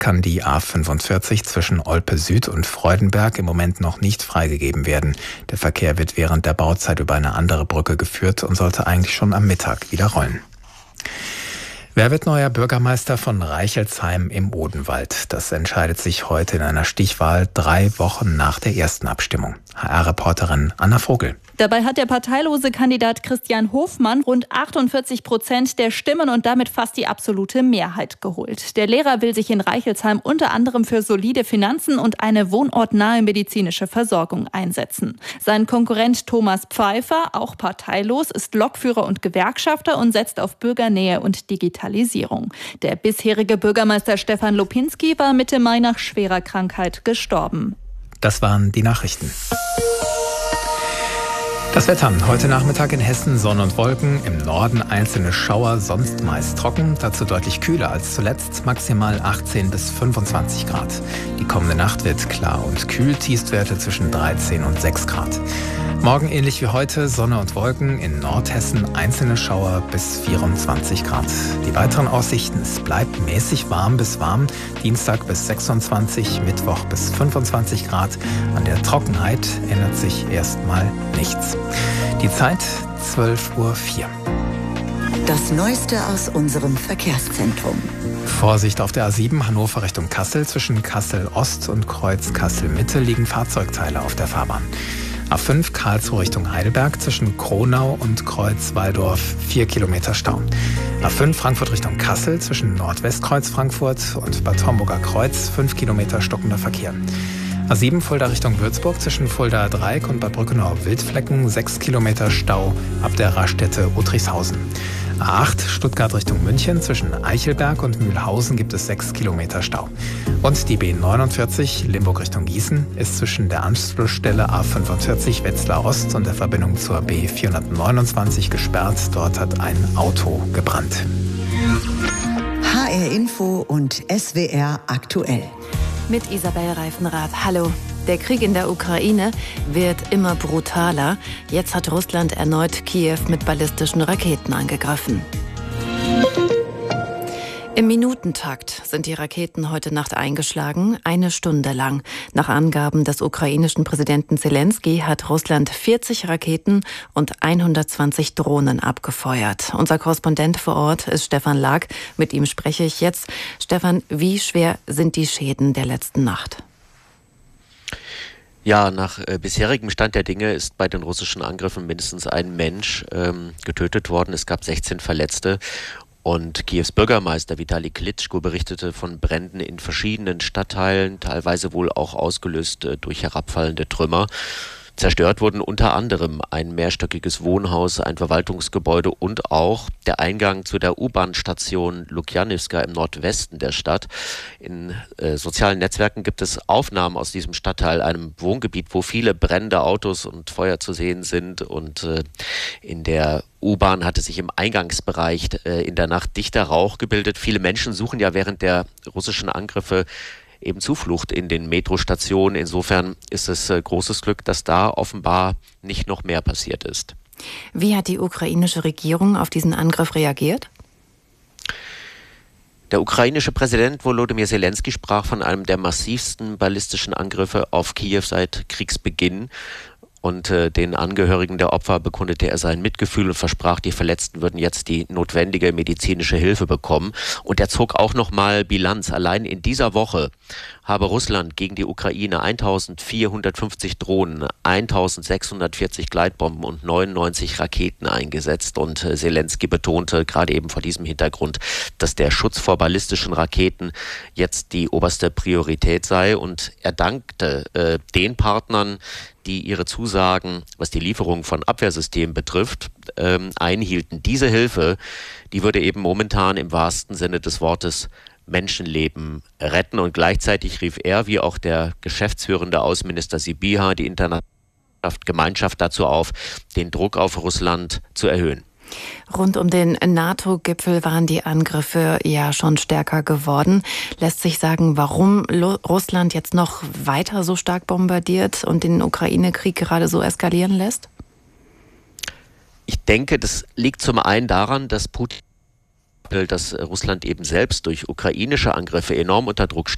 kann die A45 zwischen Olpe Süd und Freudenberg im Moment noch nicht freigegeben werden. Der Verkehr wird während der Bauzeit über eine andere Brücke geführt und sollte eigentlich schon am Mittag wieder rollen. Wer wird neuer Bürgermeister von Reichelsheim im Odenwald? Das entscheidet sich heute in einer Stichwahl 3 Wochen nach der ersten Abstimmung. HR-Reporterin Anna Vogel. Dabei hat der parteilose Kandidat Christian Hofmann rund 48% der Stimmen und damit fast die absolute Mehrheit geholt. Der Lehrer will sich in Reichelsheim unter anderem für solide Finanzen und eine wohnortnahe medizinische Versorgung einsetzen. Sein Konkurrent Thomas Pfeiffer, auch parteilos, ist Lokführer und Gewerkschafter und setzt auf Bürgernähe und Digitalisierung. Der bisherige Bürgermeister Stefan Lopinski war Mitte Mai nach schwerer Krankheit gestorben. Das waren die Nachrichten. Das Wetter. Heute Nachmittag in Hessen Sonne und Wolken, im Norden einzelne Schauer, sonst meist trocken, dazu deutlich kühler als zuletzt, maximal 18 bis 25 Grad. Die kommende Nacht wird klar und kühl, Tiefstwerte zwischen 13 und 6 Grad. Morgen ähnlich wie heute, Sonne und Wolken, in Nordhessen einzelne Schauer bis 24 Grad. Die weiteren Aussichten, es bleibt mäßig warm bis warm, Dienstag bis 26, Mittwoch bis 25 Grad. An der Trockenheit ändert sich erstmal nichts. Die Zeit 12:04 Uhr. Das Neueste aus unserem Verkehrszentrum. Vorsicht auf der A7 Hannover Richtung Kassel. Zwischen Kassel Ost und Kreuz Kassel Mitte liegen Fahrzeugteile auf der Fahrbahn. A5 Karlsruhe Richtung Heidelberg. Zwischen Kronau und Kreuz Walldorf 4 Kilometer Stau. A5 Frankfurt Richtung Kassel. Zwischen Nordwestkreuz Frankfurt und Bad Homburger Kreuz 5 Kilometer stockender Verkehr. A7 Fulda Richtung Würzburg, zwischen Fulda Dreieck und Bad Brückenau-Wildflecken 6 Kilometer Stau ab der Raststätte Uttrichshausen. A8 Stuttgart Richtung München, zwischen Eichelberg und Mühlhausen gibt es 6 Kilometer Stau. Und die B49 Limburg Richtung Gießen ist zwischen der Anschlussstelle A45 Wetzlar Ost und der Verbindung zur B429 gesperrt. Dort hat ein Auto gebrannt. HR Info und SWR aktuell. Mit Isabel Reifenrath. Hallo. Der Krieg in der Ukraine wird immer brutaler. Jetzt hat Russland erneut Kiew mit ballistischen Raketen angegriffen. Im Minutentakt sind die Raketen heute Nacht eingeschlagen, 1 Stunde lang. Nach Angaben des ukrainischen Präsidenten Zelensky hat Russland 40 Raketen und 120 Drohnen abgefeuert. Unser Korrespondent vor Ort ist Stefan Lag. Mit ihm spreche ich jetzt. Stefan, wie schwer sind die Schäden der letzten Nacht? Ja, nach bisherigem Stand der Dinge ist bei den russischen Angriffen mindestens ein Mensch getötet worden. Es gab 16 Verletzte. Und Kiews Bürgermeister Vitali Klitschko berichtete von Bränden in verschiedenen Stadtteilen, teilweise wohl auch ausgelöst durch herabfallende Trümmer. Zerstört wurden unter anderem ein mehrstöckiges Wohnhaus, ein Verwaltungsgebäude und auch der Eingang zu der U-Bahn-Station Lukjanivka im Nordwesten der Stadt. In sozialen Netzwerken gibt es Aufnahmen aus diesem Stadtteil, einem Wohngebiet, wo viele brennende Autos und Feuer zu sehen sind. Und in der U-Bahn hatte sich im Eingangsbereich in der Nacht dichter Rauch gebildet. Viele Menschen suchen ja während der russischen Angriffe eben Zuflucht in den Metrostationen. Insofern ist es großes Glück, dass da offenbar nicht noch mehr passiert ist. Wie hat die ukrainische Regierung auf diesen Angriff reagiert? Der ukrainische Präsident Volodymyr Zelensky sprach von einem der massivsten ballistischen Angriffe auf Kiew seit Kriegsbeginn. Und den Angehörigen der Opfer bekundete er sein Mitgefühl und versprach, die Verletzten würden jetzt die notwendige medizinische Hilfe bekommen. Und er zog auch nochmal Bilanz. Allein in dieser Woche habe Russland gegen die Ukraine 1450 Drohnen, 1640 Gleitbomben und 99 Raketen eingesetzt. Und Zelensky betonte gerade eben vor diesem Hintergrund, dass der Schutz vor ballistischen Raketen jetzt die oberste Priorität sei. Und er dankte den Partnern, die ihre Zusagen, was die Lieferung von Abwehrsystemen betrifft, einhielten. Diese Hilfe, die würde eben momentan im wahrsten Sinne des Wortes Menschenleben retten. Und gleichzeitig rief er, wie auch der geschäftsführende Außenminister Sybiha, die internationale Gemeinschaft dazu auf, den Druck auf Russland zu erhöhen. Rund um den NATO-Gipfel waren die Angriffe ja schon stärker geworden. Lässt sich sagen, warum Russland jetzt noch weiter so stark bombardiert und den Ukraine-Krieg gerade so eskalieren lässt? Ich denke, das liegt zum einen daran, dass Russland eben selbst durch ukrainische Angriffe enorm unter Druck steht.